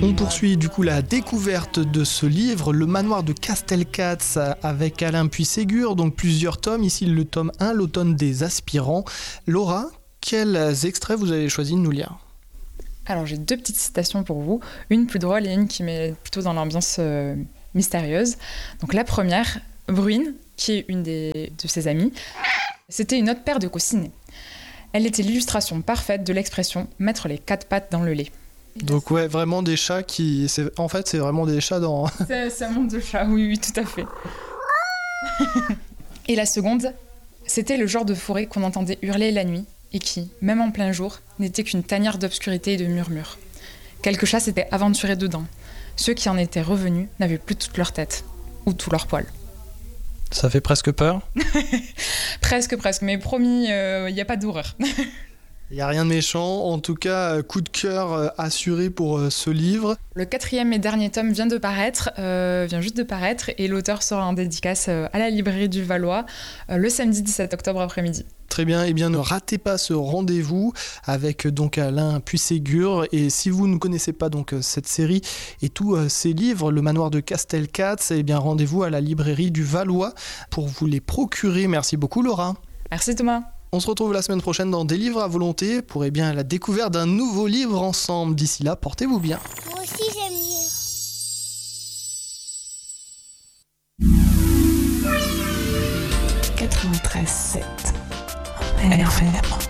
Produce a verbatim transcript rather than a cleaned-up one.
On poursuit du coup la découverte de ce livre, Le Manoir de Castelcats, avec Alain Puységur, donc plusieurs tomes. Ici le tome un, L'automne des aspirants. Laura, quels extraits vous avez choisi de nous lire ? Alors j'ai deux petites citations pour vous, une plus drôle et une qui met plutôt dans l'ambiance euh, mystérieuse. Donc la première, Bruine, qui est une des, de ses amies, c'était une autre paire de coussinets. Elle était l'illustration parfaite de l'expression « mettre les quatre pattes dans le lait ». Donc ouais, vraiment des chats qui... C'est... En fait, c'est vraiment des chats dans... C'est, c'est un monde de chats, oui, oui, tout à fait. Et la seconde, c'était le genre de forêt qu'on entendait hurler la nuit et qui, même en plein jour, n'était qu'une tanière d'obscurité et de murmures. Quelques chats s'étaient aventurés dedans. Ceux qui en étaient revenus n'avaient plus toute leur tête, ou tout leur poil. Ça fait presque peur. Presque, presque, mais promis, il euh, n'y a pas d'horreur. Il n'y a rien de méchant, en tout cas, coup de cœur assuré pour ce livre. Le quatrième et dernier tome vient de paraître, euh, vient juste de paraître, et l'auteur sera en dédicace à la librairie du Valois euh, le samedi dix-sept octobre après-midi. Très bien, eh bien ne ratez pas ce rendez-vous avec donc Alain Puységur. Et si vous ne connaissez pas donc cette série et tous ces livres, Le Manoir de Castelcats, eh bien rendez-vous à la librairie du Valois pour vous les procurer. Merci beaucoup Laura. Merci Thomas. On se retrouve la semaine prochaine dans Des livres à volonté pour eh bien, la découverte d'un nouveau livre ensemble. D'ici là, portez-vous bien. Moi aussi j'aime lire. quatre-vingt-treize sept. R F M.